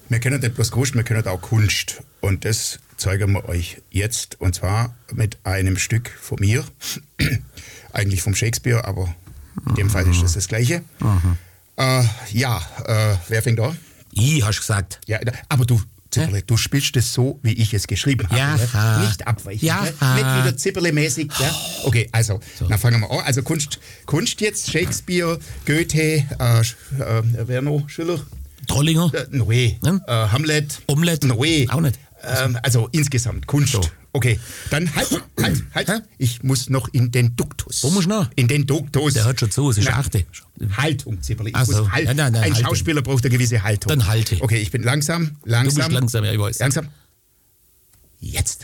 Wir können nicht bloß Kunst, wir können auch Kunst. Und das zeigen wir euch jetzt. Und zwar mit einem Stück von mir. Eigentlich vom Shakespeare, aber in dem Fall ist das Gleiche. Wer fängt an? Ich, hast du gesagt. Ja, aber du, Zipperle, du spielst es so, wie ich es geschrieben habe. Ja. Ne? Nicht abweichen. Ja. Ne? Nicht wieder Zipperle-mäßig. Ja? Okay, also, dann fangen wir an. Also Kunst jetzt, Shakespeare, Goethe, wer noch? Schiller? Trollinger? Hamlet? Omelette? Auch nicht. Also insgesamt Kunst. So. Okay, dann halt. Ich muss noch in den Duktus. Wo musst du noch? In den Duktus. Der hört schon zu, es ist 8. Haltung, Zipperle. Ach so. Ein Haltung. Schauspieler braucht eine gewisse Haltung. Dann halte. Okay, ich bin langsam. Du bist langsam, ja, ich weiß. Langsam. Jetzt.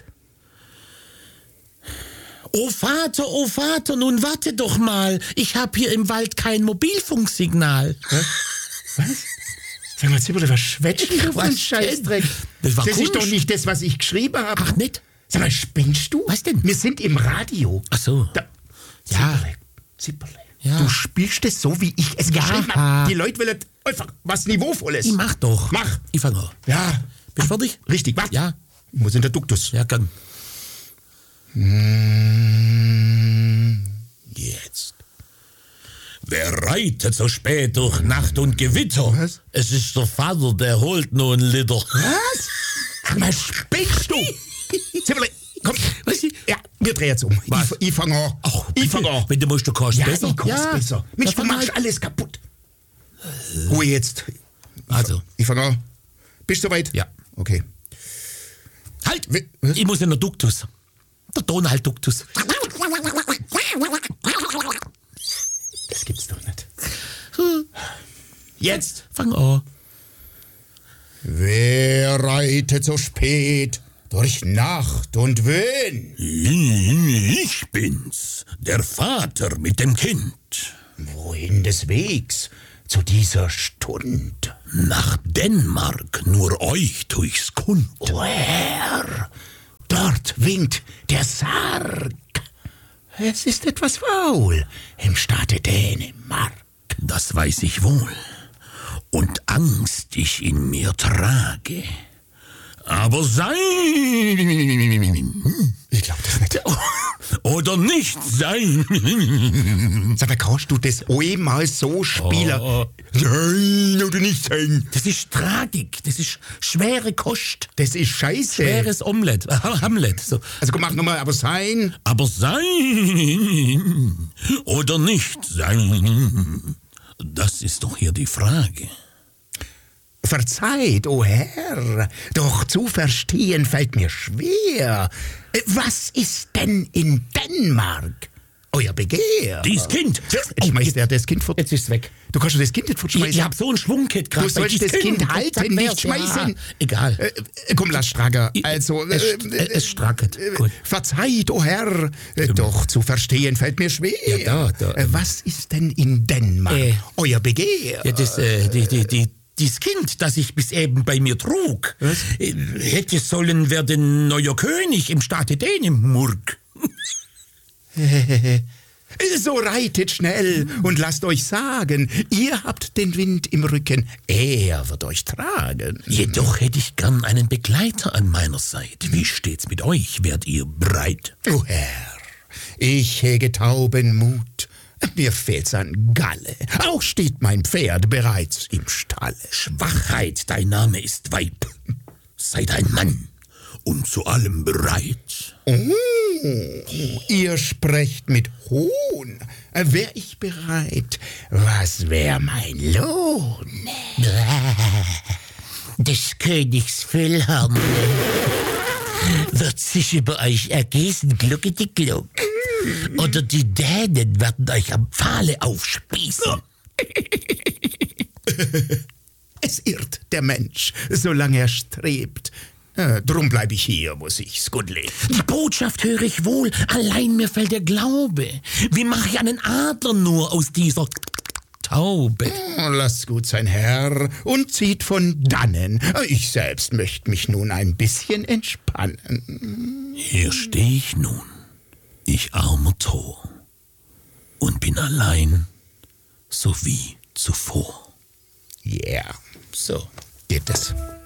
Oh Vater, nun warte doch mal. Ich hab hier im Wald kein Mobilfunksignal. Was? Sag mal, Zipperle, was schwätzt du für ein Was Scheißdreck? Das war ist Kunst. doch nicht das, was ich geschrieben habe. Ach, nicht? Sag mal, spinnst du? Was denn? Wir sind im Radio. Ach so. Ja. Zipperle. Ja. Du spielst es so, wie ich es geschrieben habe. Die Leute wollen einfach was Niveauvolles. Ich mach doch. Mach. Ich fange an. Ja. Bist du fertig? Richtig, warte. Ja. Ich muss in der Duktus. Ja, gern. Jetzt. Wer reitet so spät durch Nacht und Gewitter? Was? Es ist der Vater, der holt nur ein Liter. Was? Sag mal, spinnst du? Zipperle, komm. Was? Ja, wir drehen jetzt um. Was? Ich fange an. Ich fange an. Wenn du musst, du kannst Ja, besser. ich kann's besser. Mensch, du fang machst halt. alles kaputt. Ruhe jetzt. Also. Ich fange an. Bist du soweit? Ja. Okay. Halt! Was? Ich muss in der Duktus. Der Donald-Duktus. Das gibt's doch nicht. Jetzt. Fang an. Wer reitet so spät durch Nacht und Wind? Ich bin's, der Vater mit dem Kind. Wohin des Wegs zu dieser Stund? Nach Dänemark, nur euch tu ich's kund. O Herr, dort winkt der Sarg. Es ist etwas faul im Staate Dänemark. Das weiß ich wohl. Und Angst ich in mir trage. Aber sein Ich glaub das nicht. oder nicht sein. Sag mal, kannst du das einmal so spielen? Nein, oder nicht sein. Das ist Tragik, das ist schwere Kost. Das ist scheiße. Schweres Omelett, Hamlet. So. Also komm, mach nochmal, aber sein. Aber sein oder nicht sein, das ist doch hier die Frage. Verzeiht, o Herr, doch zu verstehen fällt mir schwer. Was ist denn in Dänemark euer Begehr? Dies Kind. Schmeißt er das Kind fort? Jetzt ist es weg. Du kannst das Kind nicht fortschmeißen. Ich hab so einen Schwungkit gerade. Du sollst das Kind halten, nicht schmeißen. Ja, egal. Komm, lass Strager. Also, Es strackert. Gut. Verzeiht, o Herr, doch zu verstehen fällt mir schwer. Ja, da. Was ist denn in Dänemark euer Begehr? Ja, das Kind, das ich bis eben bei mir trug, hätte sollen werden neuer König im Staate Dänemark. So reitet schnell und lasst euch sagen, ihr habt den Wind im Rücken, er wird euch tragen. Jedoch hätte ich gern einen Begleiter an meiner Seite. Wie steht's mit euch? Werdet ihr bereit? O Herr, ich hege tauben Mut, mir fehlt's an Galle, auch steht mein Pferd bereits im Stalle. Schwachheit, dein Name ist Weib. Seid ein Mann und zu allem bereit. Ihr sprecht mit Hohn, wär ich bereit, was wär mein Lohn? Des Königs Philharmonie wird sich über euch ergießen, glucke die Gluck. Oder die Dänen werden euch am Pfahle aufspießen. Es irrt der Mensch, solange er strebt. Drum bleib ich hier, wo sich's gut lebt. Die Botschaft höre ich wohl, allein mir fällt der Glaube. Wie mache ich einen Adler nur aus dieser Taube? Lasst gut sein, Herr, und zieht von dannen. Ich selbst möchte mich nun ein bisschen entspannen. Hier stehe ich nun, ich armer Tor, und bin allein, so wie zuvor. Yeah, So. geht es.